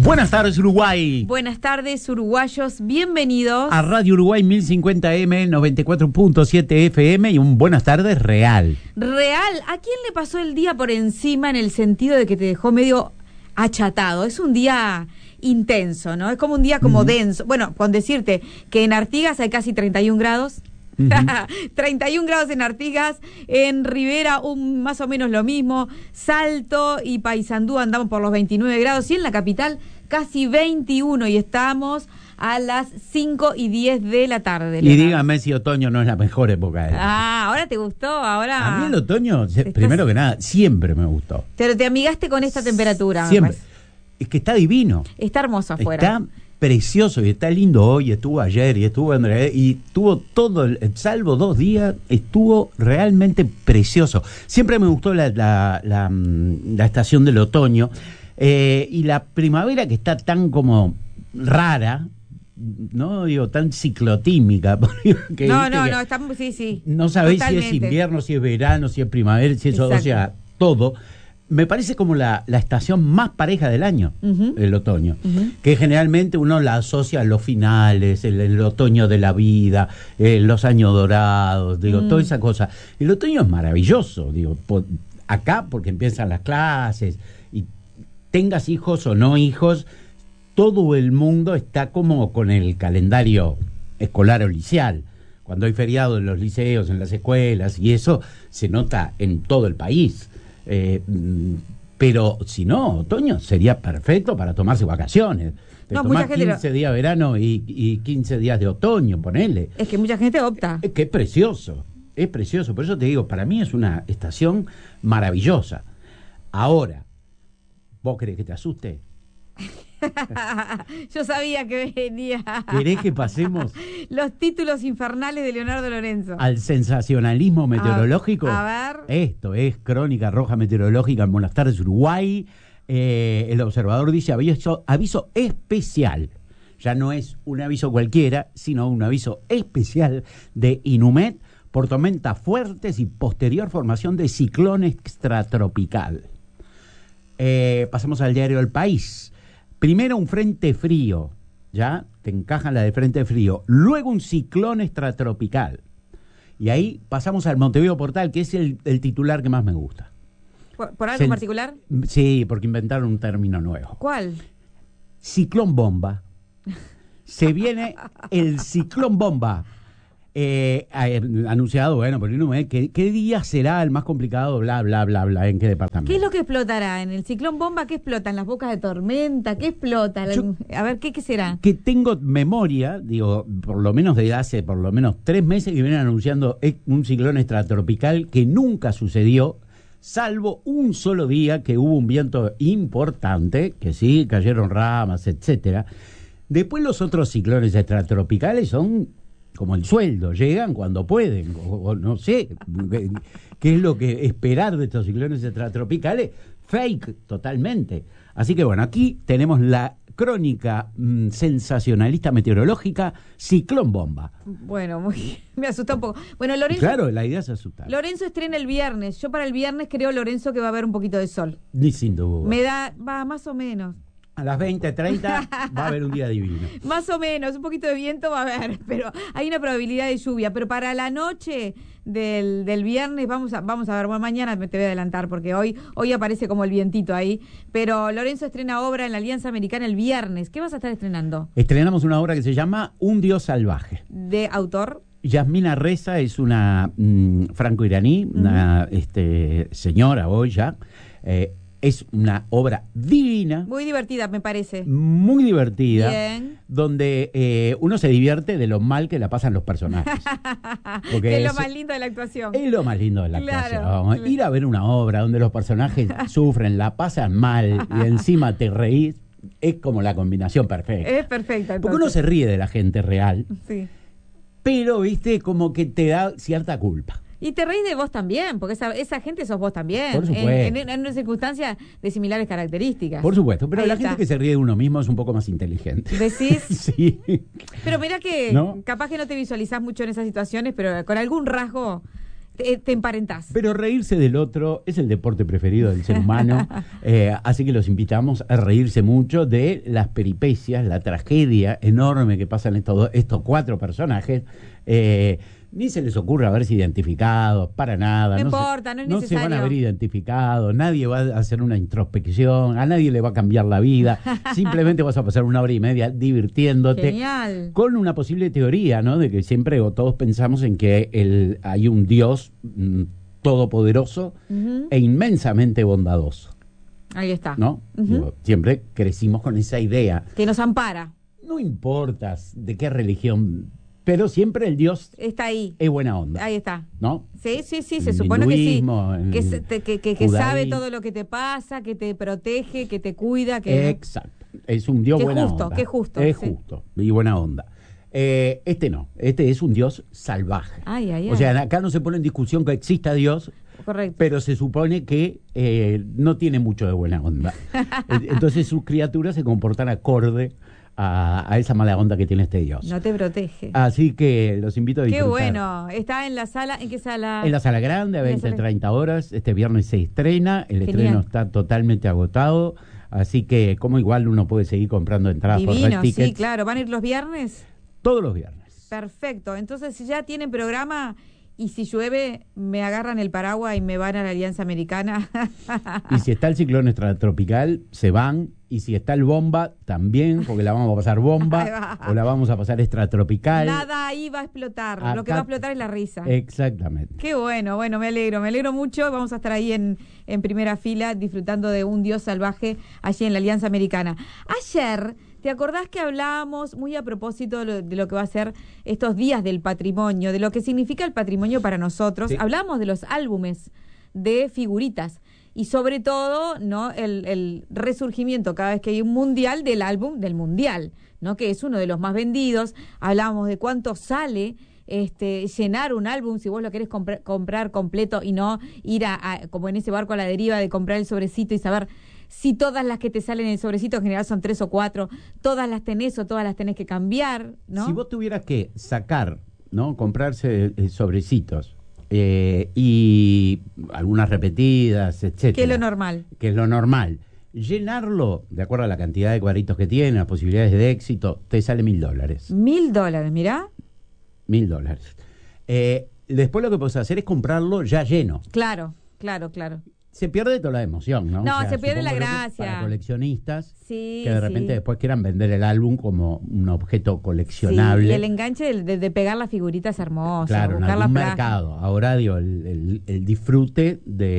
Buenas tardes, Uruguay. Buenas tardes, uruguayos. Bienvenidos a Radio Uruguay 1050M, 94.7 FM y un buenas tardes real. Real. ¿A quién le pasó el día por encima en el sentido de que te dejó medio achatado? Es un día intenso, ¿no? Es como un día como denso. Bueno, con decirte que en Artigas hay casi 31 grados. 31 grados en Artigas, en Rivera más o menos lo mismo, Salto y Paysandú andamos por los 29 grados y en la capital casi 21 y estamos a las 5:10 de la tarde. Y dígame si otoño no es la mejor época. Ahora te gustó, ahora... A mí el otoño, primero que nada, siempre me gustó. Pero te amigaste con esta temperatura. Siempre. Es que está divino. Está hermoso afuera. Está precioso y está lindo hoy, estuvo ayer y estuvo todo, salvo 2 días, estuvo realmente precioso. Siempre me gustó la estación del otoño y la primavera, que está tan como rara, no digo tan ciclotímica, que no, estamos, sí. No sabéis si es invierno, si es verano, si es primavera, si es, o sea, todo. Me parece como la estación más pareja del año, el otoño, que generalmente uno la asocia a los finales, el otoño de la vida, los años dorados, toda esa cosa. El otoño es maravilloso, acá porque empiezan las clases y tengas hijos o no hijos, todo el mundo está como con el calendario escolar o liceal. Cuando hay feriado en los liceos, en las escuelas, y eso se nota en todo el país. Pero si no, otoño sería perfecto para tomarse vacaciones. Tomar 15 días de verano y 15 días de otoño, ponele. Es que mucha gente opta. Es que es precioso. Por eso te digo, para mí es una estación maravillosa. Ahora, ¿vos querés que te asuste? Yo sabía que venía. ¿Querés que pasemos los títulos infernales de Leonardo Lorenzo al sensacionalismo meteorológico? A ver. Esto es Crónica Roja Meteorológica en Buenas tardes, Uruguay. El observador dice aviso especial. Ya no es un aviso cualquiera, sino un aviso especial de Inumet por tormentas fuertes y posterior formación de ciclón extratropical. Pasamos al diario El País. Primero un frente frío, ¿ya? Te encajan la de frente frío. Luego un ciclón extratropical. Y ahí pasamos al Montevideo Portal, que es el titular que más me gusta. ¿Por algo en particular? Sí, porque inventaron un término nuevo. ¿Cuál? Ciclón bomba. Se viene el ciclón bomba. Anunciado, bueno, por Inumet, ¿qué día será el más complicado? Bla, bla, bla, bla. ¿En qué departamento? ¿Qué es lo que explotará? ¿En el ciclón bomba qué explota? ¿En las bocas de tormenta? ¿Qué explota? A ver, ¿qué será? Que tengo memoria, por lo menos desde hace por lo menos 3 meses que vienen anunciando un ciclón extratropical que nunca sucedió, salvo un solo día que hubo un viento importante, que sí, cayeron ramas, etcétera. Después los otros ciclones extratropicales son como el sueldo, llegan cuando pueden, o no sé, qué es lo que esperar de estos ciclones extratropicales, fake totalmente. Así que bueno, aquí tenemos la crónica sensacionalista meteorológica, ciclón bomba. Bueno, me asusta un poco. Bueno, Lorenzo... Claro, la idea es asustar. Lorenzo estrena el viernes. Yo para el viernes creo, Lorenzo, que va a haber un poquito de sol. Ni sin duda. Va más o menos. A las 20:30 va a haber un día divino. Más o menos, un poquito de viento va a haber, pero hay una probabilidad de lluvia. Pero para la noche del viernes vamos a ver, bueno, mañana te voy a adelantar porque hoy aparece como el vientito ahí. Pero Lorenzo estrena obra en la Alianza Americana el viernes. ¿Qué vas a estar estrenando? Estrenamos una obra que se llama Un Dios Salvaje. ¿De autor? Yasmina Reza es una franco-iraní, una señora hoy ya. Es una obra divina. Muy divertida, me parece. Muy divertida. Bien. Donde uno se divierte de lo mal que la pasan los personajes. Porque es lo más lindo de la actuación. Es lo más lindo de la actuación. Claro. Ir a ver una obra donde los personajes sufren, la pasan mal y encima te reís, es como la combinación perfecta. Es perfecta. Entonces. Porque uno se ríe de la gente real. Sí. Pero, como que te da cierta culpa. Y te reís de vos también, porque esa gente sos vos también. Por supuesto. En una circunstancia de similares características. Por supuesto, pero ahí la está. gente que se ríe de uno mismo es un poco más inteligente. ¿Decís? Sí. Pero mirá que ¿no? Capaz que no te visualizás mucho en esas situaciones, pero con algún rasgo te emparentás. Pero reírse del otro es el deporte preferido del ser humano, así que los invitamos a reírse mucho de las peripecias, la tragedia enorme que pasan estos 4 personajes. Ni se les ocurre haberse identificados, para nada. No importa, no es necesario. No se van a ver identificados, nadie va a hacer una introspección, a nadie le va a cambiar la vida. Simplemente vas a pasar 1 hora y media divirtiéndote. Genial. Con una posible teoría, ¿no? De que siempre o todos pensamos en que hay un Dios todopoderoso e inmensamente bondadoso. Ahí está. ¿No? Digo, siempre crecimos con esa idea. Que nos ampara. No importa de qué religión, pero siempre el Dios está ahí. Es buena onda. Ahí está. ¿No? Sí, se supone que sí. Que sabe todo lo que te pasa, que te protege, que te cuida. Exacto. Es un Dios buena onda. Que justo. Es justo y buena onda. Este no. Este es un Dios salvaje. O sea, acá no se pone en discusión que exista Dios. Correcto. Pero se supone que no tiene mucho de buena onda. Entonces sus criaturas se comportan acorde a esa mala onda que tiene este Dios. No te protege. Así que los invito a disfrutar. Qué bueno. Está en la sala, ¿en qué sala? En la sala grande, a 20-30 horas. Este viernes se estrena. El estreno está totalmente agotado. Así que, como igual uno puede seguir comprando entradas por Red Tickets. Sí, claro. ¿Van a ir los viernes? Todos los viernes. Perfecto. Entonces, si ya tienen programa y si llueve, me agarran el paraguas y me van a la Alianza Americana. Y si está el ciclón extratropical, se van. Y si está el bomba, también, porque la vamos a pasar bomba o la vamos a pasar extratropical. Nada ahí va a explotar. Acá, lo que va a explotar es la risa. Exactamente. Qué bueno, me alegro mucho. Vamos a estar ahí en primera fila disfrutando de un Dios salvaje allí en la Alianza Americana. Ayer, ¿te acordás que hablábamos muy a propósito de lo que va a ser estos días del patrimonio, de lo que significa el patrimonio para nosotros? Sí. Hablamos de los álbumes de figuritas. Y sobre todo, ¿no? El resurgimiento cada vez que hay un mundial del álbum del mundial, ¿no? Que es uno de los más vendidos. Hablábamos de cuánto sale llenar un álbum si vos lo querés comprar completo y no ir como en ese barco a la deriva de comprar el sobrecito y saber si todas las que te salen en el sobrecito en general son 3 o 4, todas las tenés o todas las tenés que cambiar, ¿no? Si vos tuvieras que sacar, ¿no? Comprarse sobrecitos. Y algunas repetidas, etcétera. Que es lo normal. Que es lo normal. Llenarlo, de acuerdo a la cantidad de cuadritos que tiene, las posibilidades de éxito, te sale $1.000. $1.000, mirá. $1.000. Después lo que podés hacer es comprarlo ya lleno. Claro. Se pierde toda la emoción, ¿no? No, se pierde la gracia. Para coleccionistas, sí, que de repente después quieran vender el álbum como un objeto coleccionable. Sí, y el enganche de pegar las figuritas hermosas. Claro, en algún mercado. Ahora, digo, el disfrute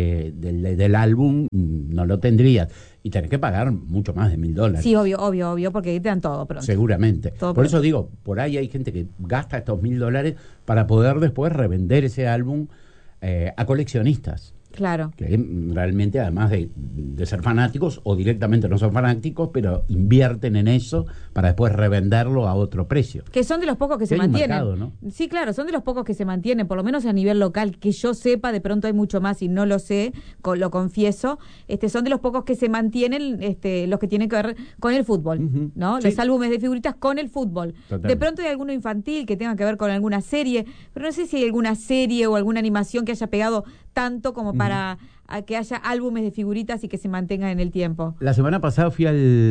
del álbum no lo tendrías. Y tenés que pagar mucho más de $1.000. Sí, obvio, porque te dan todo pronto. Seguramente. Todo por pronto. Eso digo, por ahí hay gente que gasta estos $1.000 para poder después revender ese álbum a coleccionistas. Claro. Que realmente, además de ser fanáticos, o directamente no son fanáticos, pero invierten en eso para después revenderlo a otro precio. Que son de los pocos que se mantienen. Mercado, ¿no? Sí, claro, son de los pocos que se mantienen, por lo menos a nivel local, que yo sepa, de pronto hay mucho más y no lo sé, lo confieso. Son de los pocos que se mantienen, los que tienen que ver con el fútbol, ¿no? Sí. Los álbumes de figuritas con el fútbol. Totalmente. De pronto hay alguno infantil que tenga que ver con alguna serie, pero no sé si hay alguna serie o alguna animación que haya pegado tanto como para que haya álbumes de figuritas y que se mantengan en el tiempo. La semana pasada fui a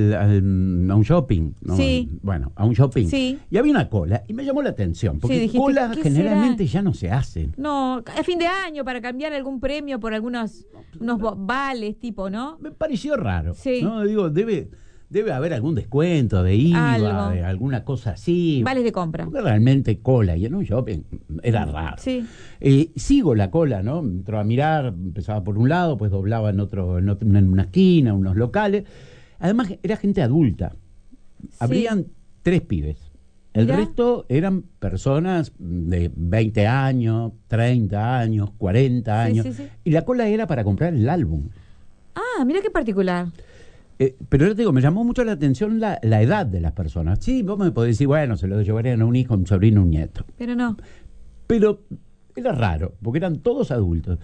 un shopping, ¿no? Sí. Bueno, a un shopping. Sí. Y había una cola y me llamó la atención, porque dijiste, colas generalmente ya no se hacen. No, a fin de año para cambiar algún premio por unos vales tipo, ¿no? Me pareció raro. Sí. ¿No? Digo, debe haber algún descuento de IVA, de alguna cosa así. Vales de compra. Porque realmente cola, y en un shopping era raro. Sí. Sigo la cola, ¿no? Entraba a mirar, empezaba por un lado, pues doblaba en una esquina, unos locales. Además, era gente adulta. Sí. Habrían 3 pibes. El resto eran personas de 20 años, 30 años, 40 años. Sí. Y la cola era para comprar el álbum. Ah, mira qué particular. Pero yo te digo, me llamó mucho la atención la edad de las personas. Sí, vos me podés decir, bueno, se lo llevarían a un hijo, un sobrino, un nieto. Pero no. Pero era raro, porque eran todos adultos.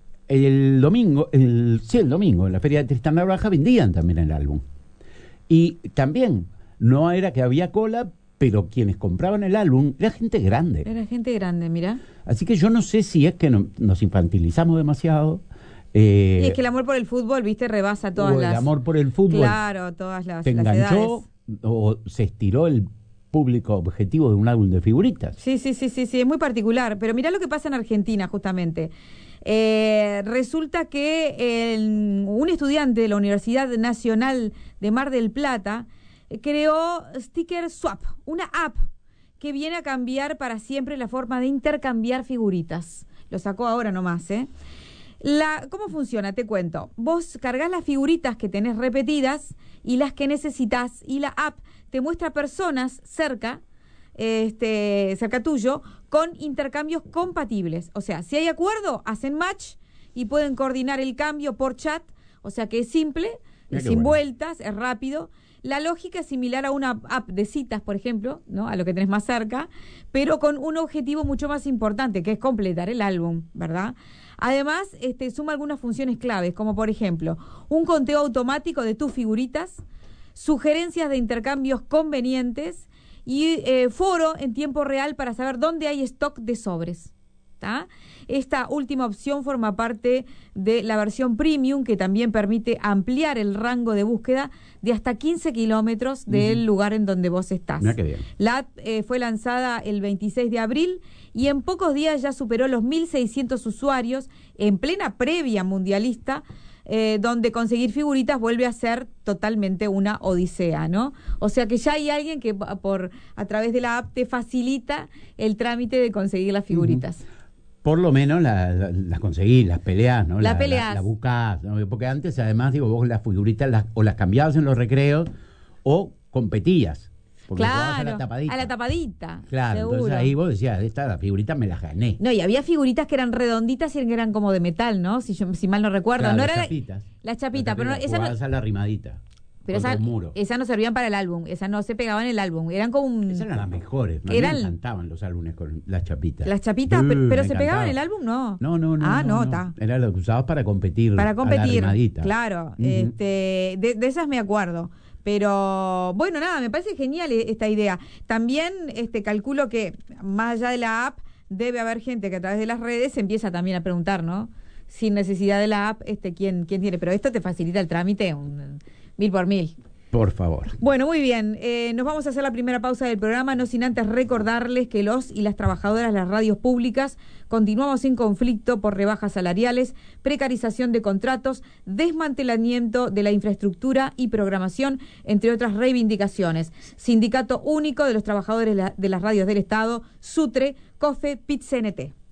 El domingo, en la feria de Tristán La Baja vendían también el álbum. Y también, no era que había cola, pero quienes compraban el álbum era gente grande. Era gente grande, mira. Así que yo no sé si es que nos infantilizamos demasiado. Y es que el amor por el fútbol, viste, rebasa todas las... El amor por el fútbol. Claro, todas las te enganchó, edades. O se estiró el público objetivo de un álbum de figuritas. Sí, es muy particular. Pero mirá lo que pasa en Argentina, justamente. Resulta que un estudiante de la Universidad Nacional de Mar del Plata creó Sticker Swap, una app que viene a cambiar para siempre la forma de intercambiar figuritas. Lo sacó ahora nomás, ¿eh? ¿Cómo funciona? Te cuento. Vos cargas las figuritas que tenés repetidas y las que necesitas, y la app te muestra personas cerca tuyo con intercambios compatibles. O sea, si hay acuerdo, hacen match y pueden coordinar el cambio por chat. O sea que es simple, sin vueltas, es rápido. La lógica es similar a una app de citas, por ejemplo, ¿no? A lo que tenés más cerca, pero con un objetivo mucho más importante, que es completar el álbum, ¿verdad? Además, suma algunas funciones claves, como por ejemplo, un conteo automático de tus figuritas, sugerencias de intercambios convenientes y foro en tiempo real para saber dónde hay stock de sobres. ¿Tá? Esta última opción forma parte de la versión premium, que también permite ampliar el rango de búsqueda de hasta 15 kilómetros del lugar en donde vos estás. Mira qué bien. La app fue lanzada el 26 de abril y en pocos días ya superó los 1.600 usuarios en plena previa mundialista, donde conseguir figuritas vuelve a ser totalmente una odisea, ¿no? O sea que ya hay alguien que a través de la app te facilita el trámite de conseguir las figuritas. Por lo menos las conseguí, las peleás, ¿no? Las peleás. La buscás, ¿no? Porque antes, además, vos las figuritas las cambiabas en los recreos o competías. Claro, a la tapadita. Claro, seguro. Entonces ahí vos decías, las figuritas me las gané. No, y había figuritas que eran redonditas y que eran como de metal, ¿no? Si mal no recuerdo. Claro, no las era chapitas. Las chapitas, pero no, esa no... a la rimadita. Pero esas no servían para el álbum, esas no se pegaban en el álbum, eran como Esas eran las mejores, me encantaban los álbumes con las chapitas. Las chapitas, pero ¿se pegaban en el álbum? No. No. Ah, no, está. Era lo que usabas para competir. Para competir, a la rimadita. Claro. De esas me acuerdo. Pero, bueno, nada, me parece genial esta idea. También calculo que, más allá de la app, debe haber gente que a través de las redes se empieza también a preguntar, ¿no? Sin necesidad de la app, ¿quién tiene? Pero esto te facilita el trámite 1000 por 1000. Por favor. Bueno, muy bien. Nos vamos a hacer la primera pausa del programa, no sin antes recordarles que los y las trabajadoras de las radios públicas continuamos en conflicto por rebajas salariales, precarización de contratos, desmantelamiento de la infraestructura y programación, entre otras reivindicaciones. Sindicato Único de los Trabajadores de las Radios del Estado, SUTRE, COFE, PIT-CNT.